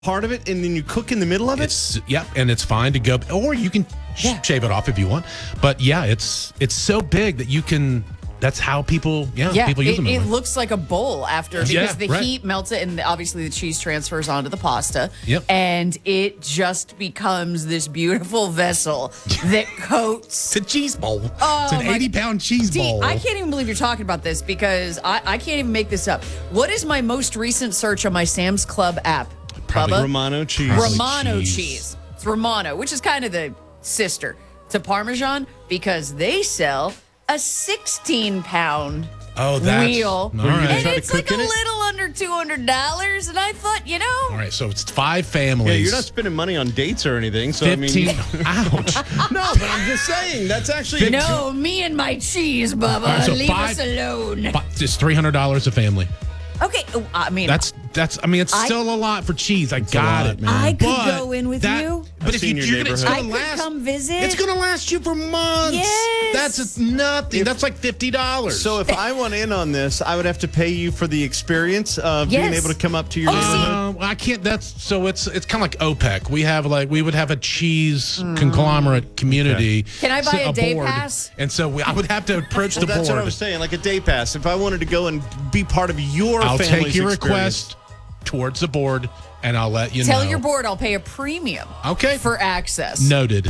part of it and then you cook in the middle of it? And it's fine to go, or you can shave it off if you want. But yeah, it's so big that you can. That's how people use them. It looks like a bowl after because the heat melts it, and obviously the cheese transfers onto the pasta. Yep. And it just becomes this beautiful vessel that coats. It's a cheese bowl. Oh, it's an 80-pound cheese bowl. I can't even believe you're talking about this because I can't even make this up. What is my most recent search on my Sam's Club app? Probably Bubba? Romano cheese. Romano cheese. It's Romano, which is kind of the sister to Parmesan because they sell a 16-pound wheel. And it's like a little under $200. And I thought, All right, so it's 5 families. Yeah, you're not spending money on dates or anything. So 15. Ouch. No, but I'm just saying. That's actually. No, me and my cheese, Bubba. Right, so leave us alone. It's $300 a family. Okay, I mean, it's still a lot for cheese. I got it, man. I could go in with you. But if you're going to come visit. It's going to last you for months. Yes. That's nothing. That's like $50. So if I want in on this, I would have to pay you for the experience of being able to come up to your neighborhood. I can't. It's kind of like OPEC. We would have a cheese conglomerate community. Okay. Can I buy a day board, pass? And so I would have to approach the board. That's what I was saying, like a day pass. If I wanted to go and be part of your I'll family's take your experience. request towards the board, and I'll let you know. Tell your board I'll pay a premium. Okay. For access. Noted.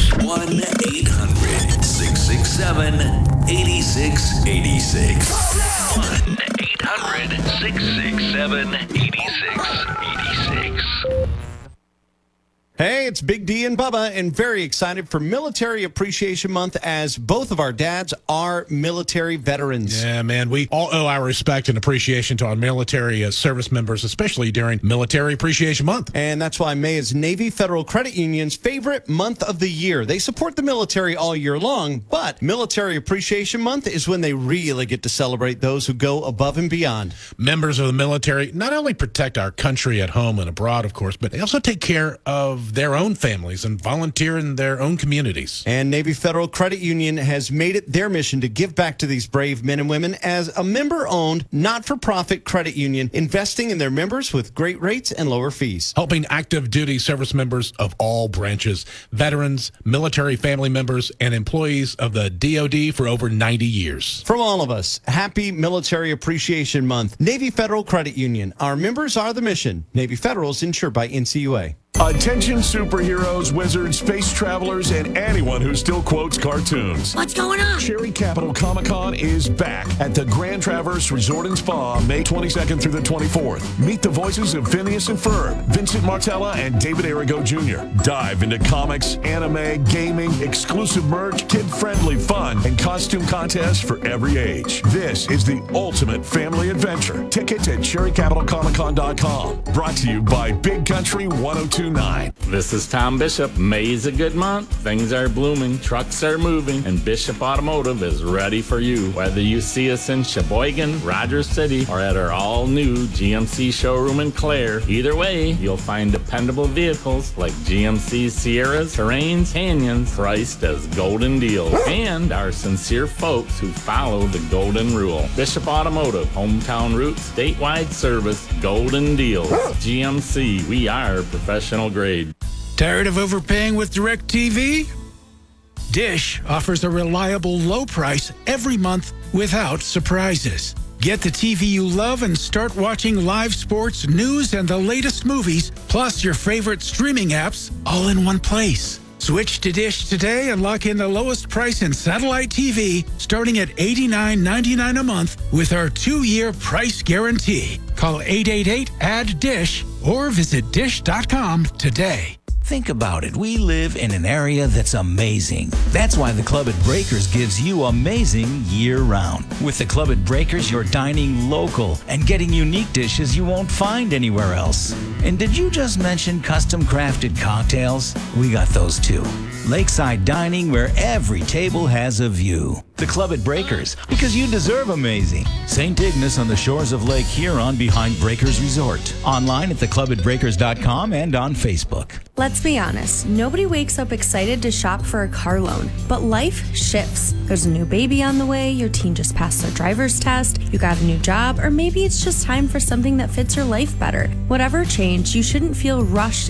1-800-667-8686. 1-800-667-8686. Hey, it's Big D and Bubba, and very excited for Military Appreciation Month as both of our dads are military veterans. Yeah, man, we all owe our respect and appreciation to our military service members, especially during Military Appreciation Month. And that's why May is Navy Federal Credit Union's favorite month of the year. They support the military all year long, but Military Appreciation Month is when they really get to celebrate those who go above and beyond. Members of the military not only protect our country at home and abroad, of course, but they also take care of their own families and volunteer in their own communities. And Navy Federal Credit Union has made it their mission to give back to these brave men and women as a member-owned, not-for-profit credit union, investing in their members with great rates and lower fees. Helping active duty service members of all branches, veterans, military family members, and employees of the DoD for over 90 years. From all of us, happy Military Appreciation Month. Navy Federal Credit Union. Our members are the mission. Navy Federal is insured by NCUA. Attention superheroes, wizards, space travelers, and anyone who still quotes cartoons. What's going on? Cherry Capital Comic-Con is back at the Grand Traverse Resort and Spa, May 22nd through the 24th. Meet the voices of Phineas and Ferb, Vincent Martella, and David Arrigo Jr. Dive into comics, anime, gaming, exclusive merch, kid-friendly fun, and costume contests for every age. This is the ultimate family adventure. Tickets at cherrycapitalcomiccon.com. Brought to you by Big Country 1029. This is Tom Bishop. May's a good month. Things are blooming, trucks are moving, and Bishop Automotive is ready for you. Whether you see us in Sheboygan, Rogers City, or at our all-new GMC showroom in Clare, either way, you'll find dependable vehicles like GMC Sierras, Terrains, Canyons, priced as golden deals, and our sincere folks who follow the golden rule. Bishop Automotive, hometown roots, statewide service, golden deals. GMC, we are professional grade. Tired of overpaying with DirecTV? Dish offers a reliable low price every month without surprises. Get the TV you love and start watching live sports, news, and the latest movies, plus your favorite streaming apps, all in one place. Switch to Dish today and lock in the lowest price in satellite TV, starting at $89.99 a month with our 2-year price guarantee. Call 888-ADD-DISH or visit dish.com today. Think about it. We live in an area that's amazing. That's why the Club at Breakers gives you amazing year-round. With the Club at Breakers, you're dining local and getting unique dishes you won't find anywhere else. And did you just mention custom-crafted cocktails? We got those too. Lakeside dining where every table has a view. The Club at Breakers, because you deserve amazing. St. Ignace on the shores of Lake Huron behind Breakers Resort. Online at theclubadbreakers.com and on Facebook. Let's be honest, nobody wakes up excited to shop for a car loan, but life shifts. There's a new baby on the way, your teen just passed their driver's test, you got a new job, or maybe it's just time for something that fits your life better. Whatever change, you shouldn't feel rushed